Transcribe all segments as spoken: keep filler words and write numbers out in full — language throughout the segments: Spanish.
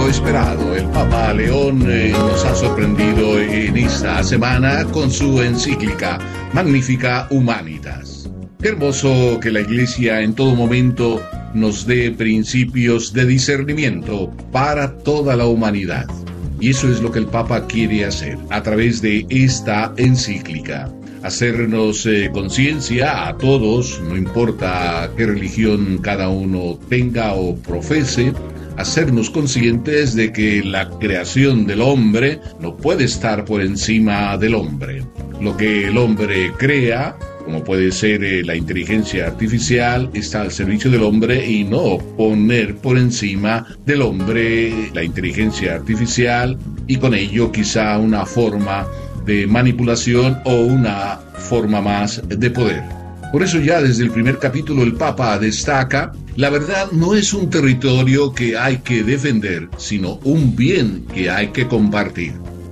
lo esperado. El Papa León eh, nos ha sorprendido en esta semana con su encíclica Magnificat Humanitas. Qué hermoso que la Iglesia en todo momento nos dé principios de discernimiento para toda la humanidad. Y eso es lo que el Papa quiere hacer a través de esta encíclica. Hacernos eh, conciencia a todos, no importa qué religión cada uno tenga o profese, hacernos conscientes de que la creación del hombre no puede estar por encima del hombre. Lo que el hombre crea, como puede ser eh, la inteligencia artificial, está al servicio del hombre y no poner por encima del hombre la inteligencia artificial y con ello quizá una forma de manipulación o una forma más de poder. Por eso ya desde el primer capítulo el Papa destaca: la verdad no es un territorio que hay que defender, sino un bien que hay que compartir.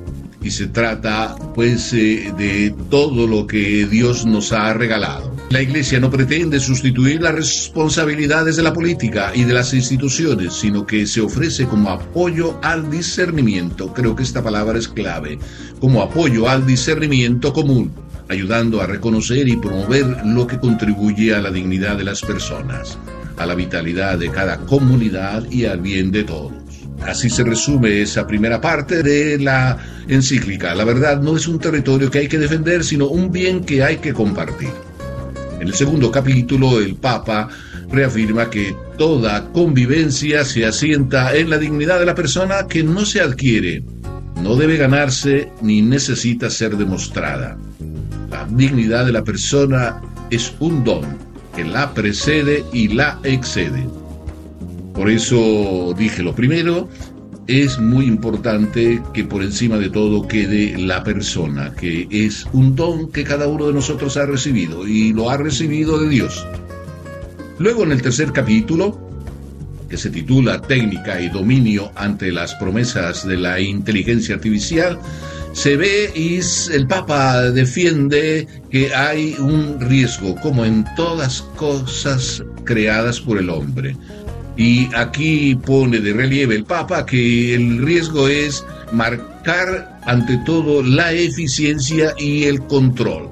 Y se trata, pues, eh, de todo lo que Dios nos ha regalado. La Iglesia no pretende sustituir las responsabilidades de la política y de las instituciones, sino que se ofrece como apoyo al discernimiento. Creo que esta palabra es clave. Como apoyo al discernimiento común, ayudando a reconocer y promover lo que contribuye a la dignidad de las personas, a la vitalidad de cada comunidad y al bien de todos. Así se resume esa primera parte de la encíclica. La verdad no es un territorio que hay que defender, sino un bien que hay que compartir. En el segundo capítulo, el Papa reafirma que toda convivencia se asienta en la dignidad de la persona, que no se adquiere, no debe ganarse ni necesita ser demostrada. La dignidad de la persona es un don que la precede y la excede. Por eso dije lo primero, es muy importante que por encima de todo quede la persona, que es un don que cada uno de nosotros ha recibido y lo ha recibido de Dios. Luego en el tercer capítulo, que se titula Técnica y dominio ante las promesas de la inteligencia artificial, se ve y el Papa defiende que hay un riesgo, como en todas cosas creadas por el hombre. Y aquí pone de relieve el Papa que el riesgo es marcar ante todo la eficiencia y el control.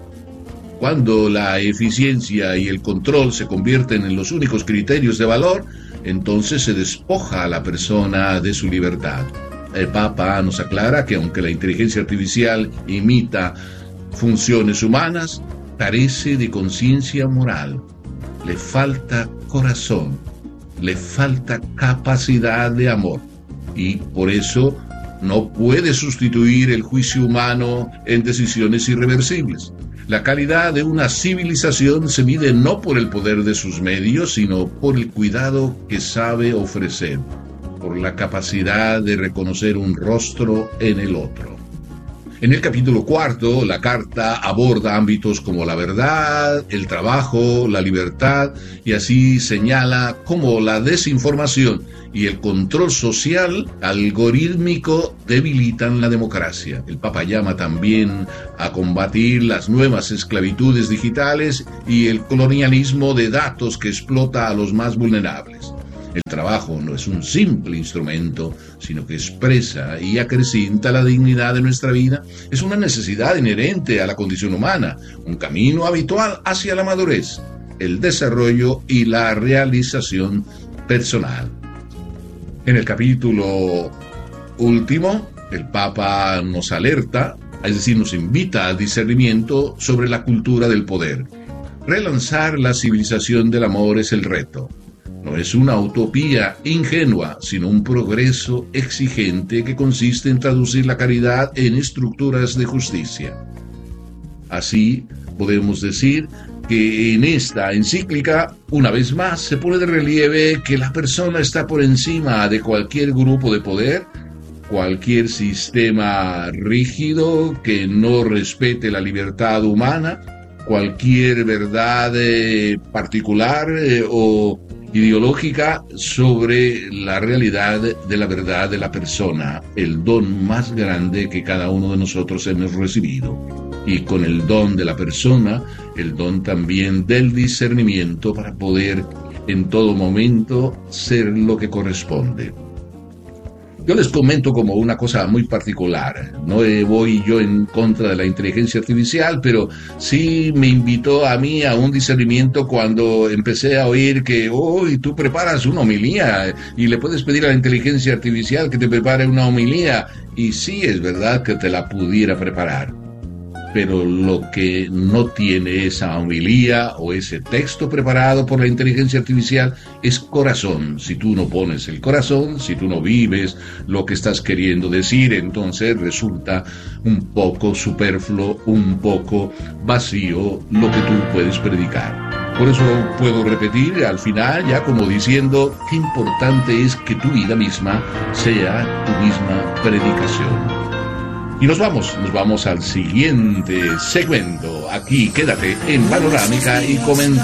Cuando la eficiencia y el control se convierten en los únicos criterios de valor, entonces se despoja a la persona de su libertad. El Papa nos aclara que aunque la inteligencia artificial imita funciones humanas, carece de conciencia moral, le falta corazón, le falta capacidad de amor y por eso no puede sustituir el juicio humano en decisiones irreversibles. La calidad de una civilización se mide no por el poder de sus medios, sino por el cuidado que sabe ofrecer, por la capacidad de reconocer un rostro en el otro. En el capítulo cuarto, la carta aborda ámbitos como la verdad, el trabajo, la libertad, y así señala cómo la desinformación y el control social algorítmico debilitan la democracia. El Papa llama también a combatir las nuevas esclavitudes digitales y el colonialismo de datos que explota a los más vulnerables. El trabajo no es un simple instrumento, sino que expresa y acrecienta la dignidad de nuestra vida. Es una necesidad inherente a la condición humana, un camino habitual hacia la madurez, el desarrollo y la realización personal. En el capítulo último, el Papa nos alerta, es decir, nos invita al discernimiento sobre la cultura del poder. Relanzar la civilización del amor es el reto. No es una utopía ingenua, sino un progreso exigente que consiste en traducir la caridad en estructuras de justicia. Así, podemos decir que en esta encíclica, una vez más, se pone de relieve que la persona está por encima de cualquier grupo de poder, cualquier sistema rígido que no respete la libertad humana, cualquier verdad eh, particular eh, o ideológica sobre la realidad de la verdad de la persona, el don más grande que cada uno de nosotros hemos recibido. Y con el don de la persona, el don también del discernimiento para poder en todo momento ser lo que corresponde. Yo les comento como una cosa muy particular. No eh, voy yo en contra de la inteligencia artificial, pero sí me invitó a mí a un discernimiento cuando empecé a oír que, oh, y tú preparas una homilía y le puedes pedir a la inteligencia artificial que te prepare una homilía. Y sí, es verdad que te la pudiera preparar, pero lo que no tiene esa homilía o ese texto preparado por la inteligencia artificial es corazón. Si tú no pones el corazón, si tú no vives lo que estás queriendo decir, entonces resulta un poco superfluo, un poco vacío lo que tú puedes predicar. Por eso puedo repetir al final, ya como diciendo, qué importante es que tu vida misma sea tu misma predicación. Y nos vamos, nos vamos al siguiente segmento. Aquí quédate en Panorámica y comenta.